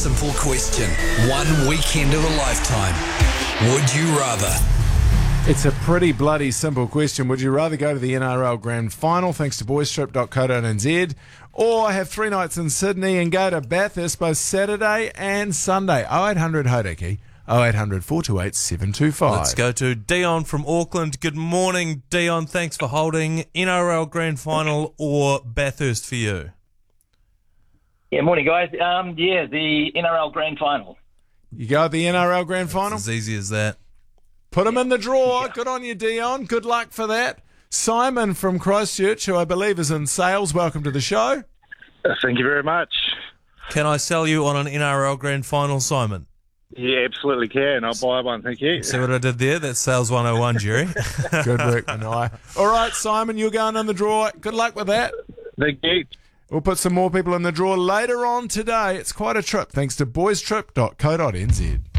simple question. One weekend of a lifetime. Would you rather? It's a pretty bloody simple question. Would you rather go to the NRL Grand Final thanks to boystrip.co.nz or have 3 nights in Sydney and go to Bathurst both Saturday and Sunday? 0800 Hodaki, 0800 428 725. Let's go to Dion from Auckland. Good morning, Dion. Thanks for holding. NRL Grand Final or Bathurst for you? Yeah, morning, guys. The NRL Grand Final. You go to the NRL Grand Final? As easy as that. Put them in the drawer. Good on you, Dion. Good luck for that. Simon from Christchurch, who I believe is in sales. Welcome to the show. Thank you very much. Can I sell you on an NRL Grand Final, Simon? Yeah, absolutely can. I'll buy one. Thank you. See what I did there? That's Sales 101, Jerry. Good work, Manai. All right, Simon, you're going in the drawer. Good luck with that. Thank you. We'll put some more people in the drawer later on today. It's quite a trip, thanks to boystrip.co.nz.